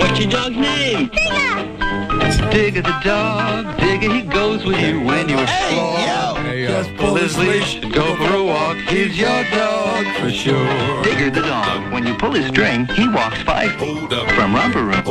What's your dog's name? Digger the dog. Digger, he goes with you when you're flawed. Hey, Just pull his leash and go for a walk. He's your dog for sure. Digger the dog. When you pull his string, he walks 5 feet from Romper Room.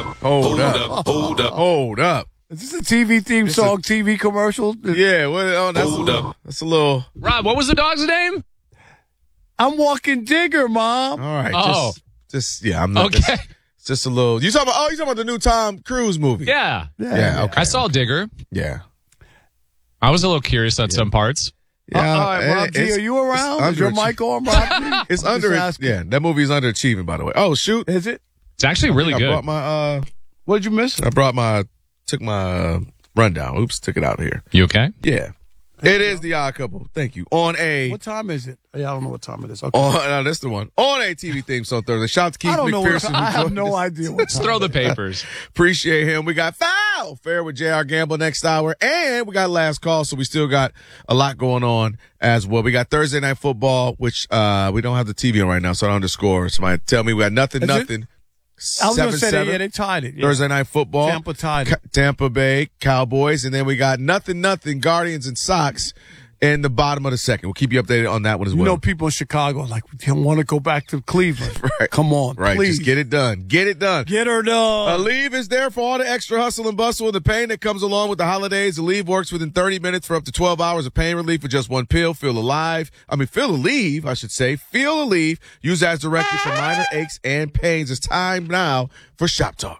Hold up. Is this a TV theme song, TV commercial? Yeah, that's a little. Rob, what was the dog's name? I'm walking Digger, Mom. All right. Oh. I'm not. Okay. It's just a little. You talking about the new Tom Cruise movie? Yeah. Yeah. Okay. I saw Digger. Yeah. I was a little curious on some parts. Yeah. All right, Rob G, are you around? Is your mic on, Rob G? It's under. Yeah, that movie is underachieving, by the way. Oh shoot, is it? It's actually really good. I brought my. What did you miss? Took my rundown. Oops, took it out here. You okay? Yeah. It is The Odd Couple. Thank you. On a. What time is it? Yeah, I don't know what time it is. Okay. No, that's the one. On a TV theme song Thursday. Shout out to Keith McPherson. I have no idea. Let's throw the papers. Appreciate him. We got Foul Fair with J.R. Gamble next hour. And we got Last Call, so we still got a lot going on as well. We got Thursday Night Football, which we don't have the TV on right now, so I don't underscore. Somebody tell me we got nothing. I was going to say they tied it. Yeah. Thursday Night Football. Tampa tied it. Tampa Bay Cowboys. And then we got nothing, Guardians and Sox in the bottom of the second. We'll keep you updated on that one as well. You know, people in Chicago are like, we don't want to go back to Cleveland. Right. Come on, right. Please. Just get it done. Get it done. Get her done. Aleve is there for all the extra hustle and bustle and the pain that comes along with the holidays. Aleve works within 30 minutes for up to 12 hours of pain relief with just one pill. Feel Aleve, I should say. Feel Aleve. Use as directed for minor aches and pains. It's time now for Shop Talk.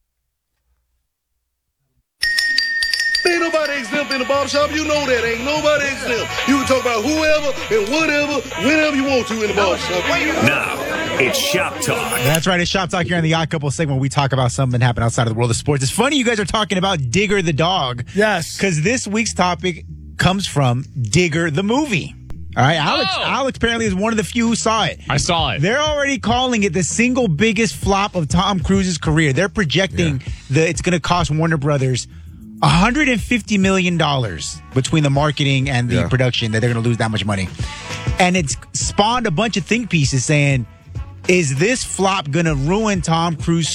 Ain't nobody exempt in the barbershop. You know that. Ain't nobody exempt. You can talk about whoever and whatever, whenever you want to in the barbershop. Now, it's Shop Talk. That's right. It's Shop Talk here on the Odd Couple segment where we talk about something that happened outside of the world of sports. It's funny you guys are talking about Digger the dog. Yes. Because this week's topic comes from Digger the movie. All right, Alex apparently is one of the few who saw it. I saw it. They're already calling it the single biggest flop of Tom Cruise's career. They're projecting that it's going to cost Warner Brothers $150 million between the marketing and the production, that they're going to lose that much money. And it's spawned a bunch of think pieces saying, is this flop going to ruin Tom Cruise's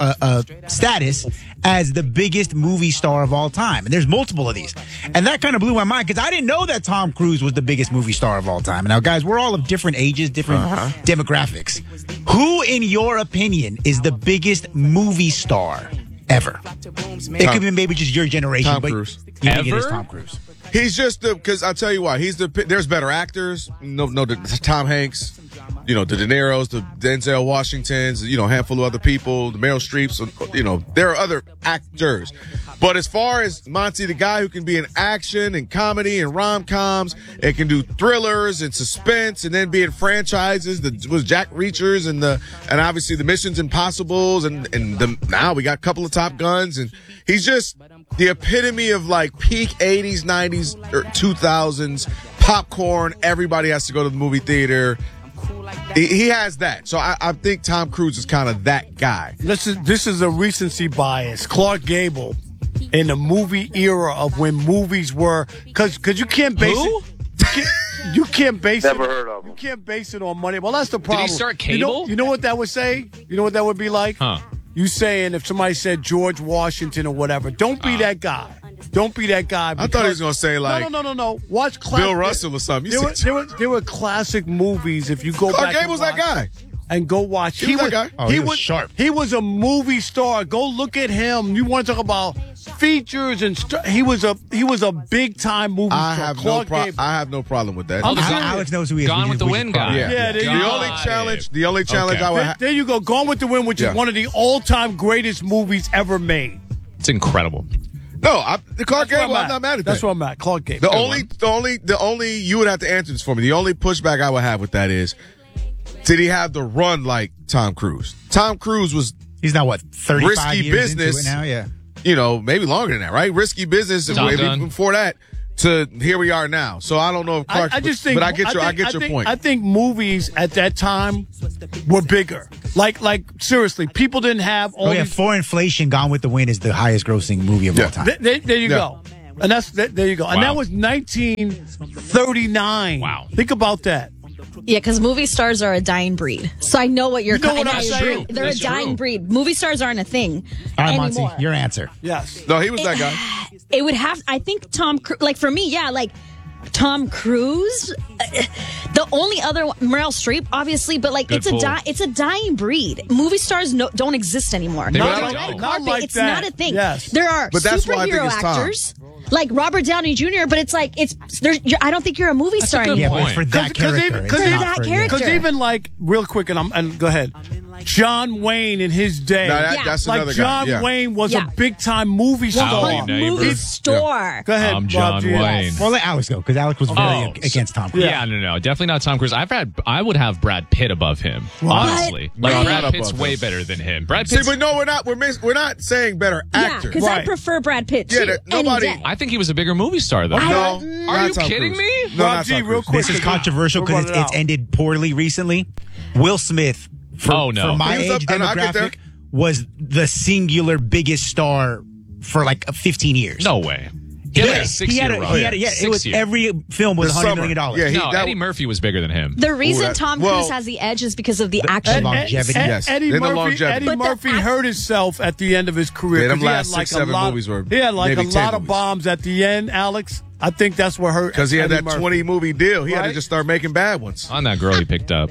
status as the biggest movie star of all time? And there's multiple of these. And that kind of blew my mind because I didn't know that Tom Cruise was the biggest movie star of all time. And now, guys, we're all of different ages, different demographics. Who, in your opinion, is the biggest movie star ever? It could be maybe just your generation, Tom but Cruise. you think it is Tom Cruise. He's just because I'll tell you why. There's better actors. The Tom Hanks, the De Niro's, the Denzel Washingtons, a handful of other people, the Meryl Streeps, there are other actors. But as far as Monty, the guy who can be in action and comedy and rom-coms and can do thrillers and suspense and then be in franchises, was Jack Reachers and obviously the Missions Impossibles and now we got a couple of Top Guns, and he's just the epitome of like peak 80s, 90s, or 2000s popcorn. Everybody has to go to the movie theater. He has that. So I think Tom Cruise is kind of that guy. This is a recency bias. Clark Gable in the movie era of when movies were, because you can't base it. You can't base it. Never heard of him. You can't base it on money. Well, that's the problem. Did he start cable? You know what that would say? You know what that would be like? Huh. You saying if somebody said George Washington or whatever, don't be that guy. Don't be that guy. I thought he was going to say like no. Watch Bill Russell or something. There were classic movies. If you go Clark back, Gable's that guy. And go watch. He was that guy. Oh, he was sharp. He was a movie star. Go look at him. You want to talk about features and he was a big time movie star. I have no problem with that. Alex knows who he is. Gone with the Wind guy. Yeah, The only challenge I would have. There you go. Gone with the Wind, which is one of the all time greatest movies ever made. It's incredible. No, Clark Gable. I'm not mad at that. That's where I'm at. Clark Gable. The only you would have to answer this for me. The only pushback I would have with that is, did he have the run like Tom Cruise? Tom Cruise was. He's now what, 35 risky years business into it now? Yeah. Maybe longer than that, right? Risky business and maybe before that to here we are now. So I don't know if Clark. I just think. But I get your point. I think movies at that time were bigger. Like seriously, people didn't have all. For inflation, Gone with the Wind is the highest grossing movie of all time. There you go. And there you go. And that was 1939. Wow. Think about that. Yeah, because movie stars are a dying breed. So I know what you're. You know what and I'm I saying? agree. They're That's a dying true. breed. Movie stars aren't a thing All right, anymore. Monty, your answer. Yes. No, he was that guy. It would have. I think Tom. Like for me, yeah, like Tom Cruise. The only other one, Meryl Streep, obviously, but like Good it's pull. it's a dying breed. Movie stars don't exist anymore. They Like, really the don't. red Not carpet, like it's that. not a thing. Yes. There are But that's why I think superhero it's Tom. actors like Robert Downey Jr., but it's like I don't think you're a movie star good Yeah, anymore. but it's for that character. It's For not that for you. character. Because even like real quick, and go ahead, John Wayne in his day, No, that- Yeah. that's like another John guy. Yeah. Wayne was Yeah. a big time movie star. Howdy, neighbor. Movie store. Go ahead, I'm Bob John G. Wayne. Well, let Alex go because Alex was very against Tom Cruise. Yeah, no, definitely not Tom Cruise. I would have Brad Pitt above him, honestly. No, Like not Brad Pitt's above way him. better than him. Brad See, Pitt's. but no, we're not. We're not saying better Yeah, actors. because I Right. prefer Brad Pitt too. Yeah, that- nobody- any day. I think he was a bigger movie star though. No, Are not you Tom kidding Cruise. me? No, Bob not G, Tom real Cruise. quick. This is controversial We'll because run it it's out. ended poorly recently. Will Smith, for my He was age up- and I get there. demographic, was the singular biggest star for like 15 years. No way. He had like a 6-year run. It was every film was The $100 summer. million. Yeah, he- No, that- Eddie Murphy was bigger than him. The reason that- Tom well- Cruise has the edge is because of the action. longevity. Yes. Eddie Then the Murphy, longevity. Eddie But the Murphy act- hurt himself at the end of his career. Yeah, them 'cause he had last like 6, 7 a lot, movies were He had like a maybe 10 lot of movies. bombs at the end, Alex. I think that's what hurt. Because he had Eddie that Murphy. 20 movie deal. He had to Right? just start making bad ones. On that girl he picked up.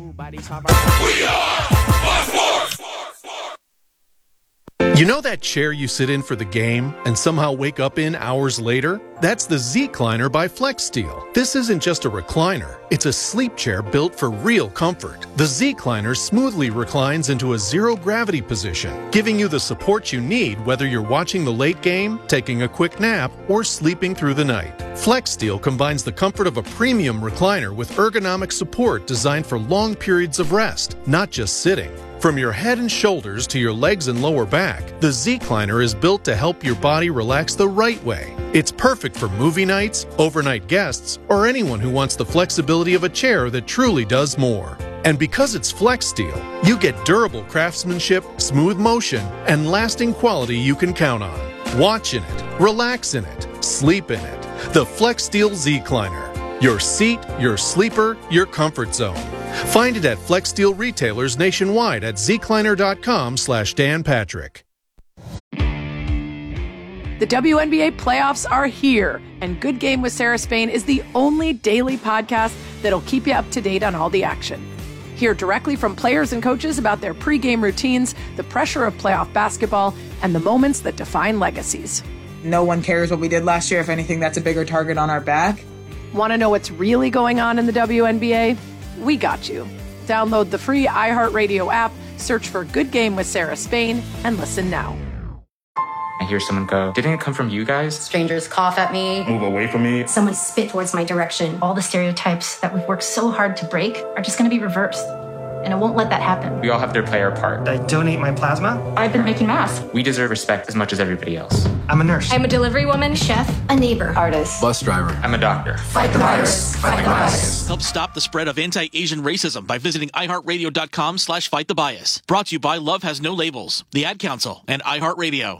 You know that chair you sit in for the game and somehow wake up in hours later? That's the Z-Cliner by FlexSteel. This isn't just a recliner. It's a sleep chair built for real comfort. The Z-Cliner smoothly reclines into a zero-gravity position, giving you the support you need whether you're watching the late game, taking a quick nap, or sleeping through the night. FlexSteel combines the comfort of a premium recliner with ergonomic support designed for long periods of rest, not just sitting. From your head and shoulders to your legs and lower back, the Z-Cliner is built to help your body relax the right way. It's perfect for movie nights, overnight guests, or anyone who wants the flexibility of a chair that truly does more. And because it's FlexSteel, you get durable craftsmanship, smooth motion, and lasting quality you can count on. Watch in it, relax in it, sleep in it. The FlexSteel Z-Cliner. Your seat, your sleeper, your comfort zone. Find it at FlexSteel retailers nationwide at zcliner.com/Dan Patrick. The WNBA playoffs are here, and Good Game with Sarah Spain is the only daily podcast that'll keep you up to date on all the action. Hear directly from players and coaches about their pregame routines, the pressure of playoff basketball, and the moments that define legacies. No one cares what we did last year. If anything, that's a bigger target on our back. Want to know what's really going on in the WNBA? We got you. Download the free iHeartRadio app, search for Good Game with Sarah Spain, and listen now. I hear someone go, "Didn't it come from you guys?" Strangers cough at me. Move away from me. Someone spit towards my direction. All the stereotypes that we've worked so hard to break are just going to be reversed. And I won't let that happen. We all have to play our part. I donate my plasma. I've been making masks. We deserve respect as much as everybody else. I'm a nurse. I'm a delivery woman, chef, a neighbor, artist. Bus driver. I'm a doctor. Fight the virus. Fight the bias. Help stop the spread of anti-Asian racism by visiting iHeartRadio.com/fightthebias. Brought to you by Love Has No Labels, the Ad Council, and iHeartRadio.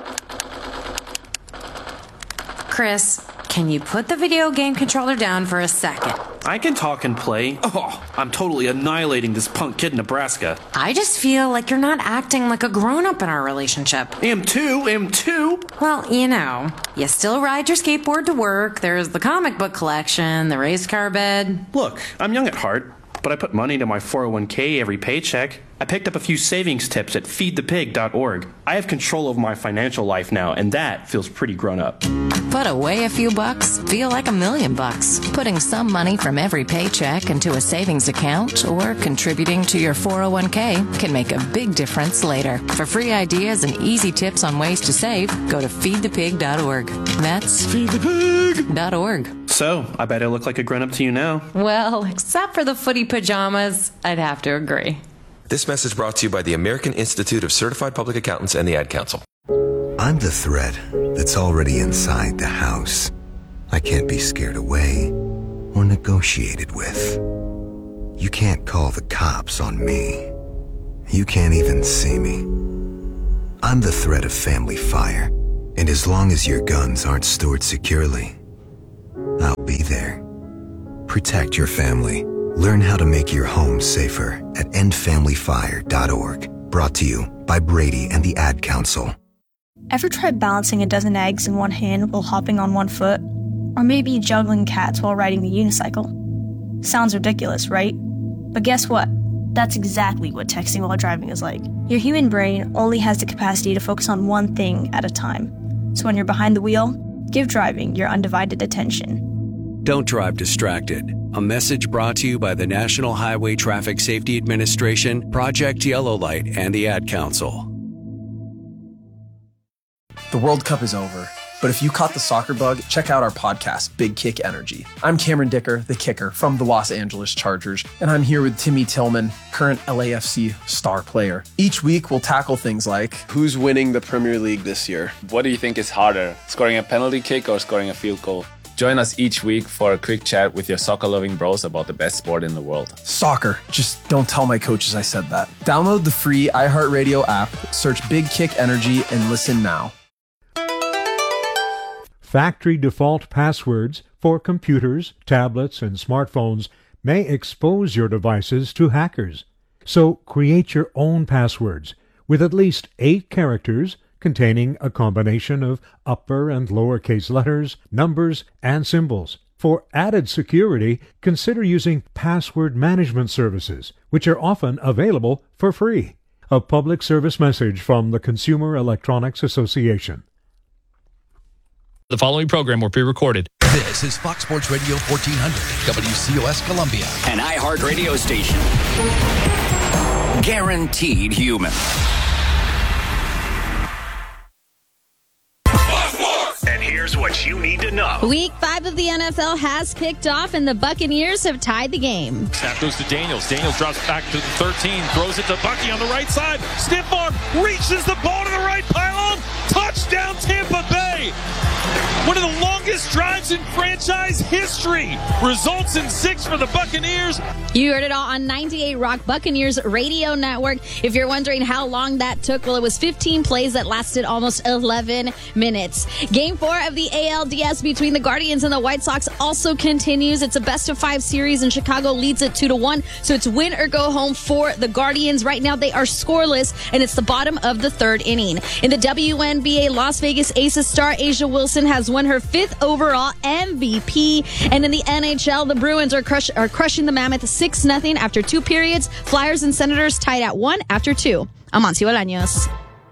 Chris, can you put the video game controller down for a second? I can talk and play. Oh, I'm totally annihilating this punk kid in Nebraska. I just feel like you're not acting like a grown-up in our relationship. Am too. Well, you still ride your skateboard to work. There's the comic book collection, the race car bed. Look, I'm young at heart, but I put money into my 401k every paycheck. I picked up a few savings tips at feedthepig.org. I have control over my financial life now, and that feels pretty grown up. Put away a few bucks, feel like $1 million. Putting some money from every paycheck into a savings account or contributing to your 401k can make a big difference later. For free ideas and easy tips on ways to save, go to feedthepig.org. That's feedthepig.org. So, I bet I look like a grown up to you now. Well, except for the footy pajamas, I'd have to agree. This message brought to you by the American Institute of Certified Public Accountants and the Ad Council. I'm the threat that's already inside the house. I can't be scared away or negotiated with. You can't call the cops on me. You can't even see me. I'm the threat of family fire, and as long as your guns aren't stored securely, I'll be there. Protect your family. Learn how to make your home safer at endfamilyfire.org. Brought to you by Brady and the Ad Council. Ever tried balancing a dozen eggs in one hand while hopping on one foot? Or maybe juggling cats while riding the unicycle? Sounds ridiculous, right? But guess what? That's exactly what texting while driving is like. Your human brain only has the capacity to focus on one thing at a time. So when you're behind the wheel, give driving your undivided attention. Don't drive distracted. A message brought to you by the National Highway Traffic Safety Administration, Project Yellow Light, and the Ad Council. The World Cup is over, but if you caught the soccer bug, check out our podcast, Big Kick Energy. I'm Cameron Dicker, the kicker from the Los Angeles Chargers, and I'm here with Timmy Tillman, current LAFC star player. Each week, we'll tackle things like, who's winning the Premier League this year? What do you think is harder, scoring a penalty kick or scoring a field goal? Join us each week for a quick chat with your soccer-loving bros about the best sport in the world. Soccer. Just don't tell my coaches I said that. Download the free iHeartRadio app, search Big Kick Energy, and listen now. Factory default passwords for computers, tablets, and smartphones may expose your devices to hackers. So create your own passwords with at least 8 characters containing a combination of upper and lowercase letters, numbers, and symbols. For added security, consider using password management services, which are often available for free. A public service message from the Consumer Electronics Association. The following program will be recorded. This is Fox Sports Radio 1400, WCOS Columbia. An iHeart radio station. Guaranteed human. And here's what you need to know. Week 5 of the NFL has kicked off, and the Buccaneers have tied the game. Snap goes to Daniels. Daniels drops back to the 13, throws it to Bucky on the right side. Stiff arm, reaches the ball to the right pylon. Touchdown, Tampa Bay. One of the longest drives in franchise history. Results in 6 for the Buccaneers. You heard it all on 98 Rock Buccaneers Radio Network. If you're wondering how long that took, well, it was 15 plays that lasted almost 11 minutes. Game 4 of the ALDS between the Guardians and the White Sox also continues. It's a best-of-5 series, and Chicago leads it 2-1. So it's win or go home for the Guardians. Right now, they are scoreless, and it's the bottom of the 3rd inning. In the WNBA, Las Vegas Aces star Asia Wilson has won her 5th overall MVP. And in the NHL, the Bruins are crushing the Mammoth 6-0 after 2 periods. Flyers and Senators tied at 1 after 2. Amancio Bolaños.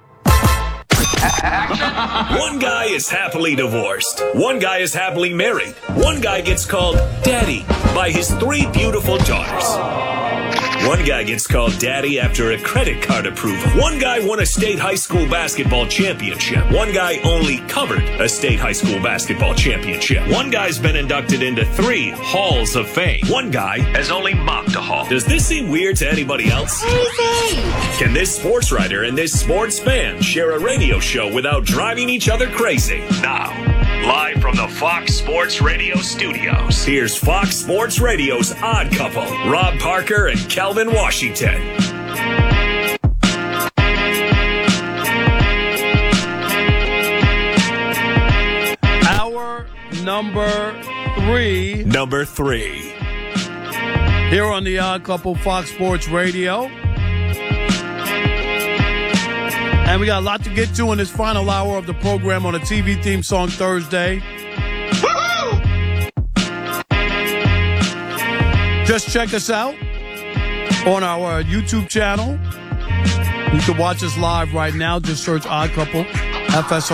One guy is happily divorced. One guy is happily married. One guy gets called Daddy by his 3 beautiful daughters. One guy gets called Daddy after a credit card approval. One guy won a state high school basketball championship. One guy only covered a state high school basketball championship. One guy's been inducted into 3 halls of fame. One guy has only mopped a hall. Does this seem weird to anybody else? Crazy! Can this sports writer and this sports fan share a radio show without driving each other crazy? Now, live from the Fox Sports Radio studios, here's Fox Sports Radio's Odd Couple, Rob Parker and Kelvin Washington. Hour number 3. Number 3. Here on the Odd Couple, Fox Sports Radio. And we got a lot to get to in this final hour of the program on a TV theme song Thursday. Just check us out on our YouTube channel. You can watch us live right now. Just search Odd Couple, FSR.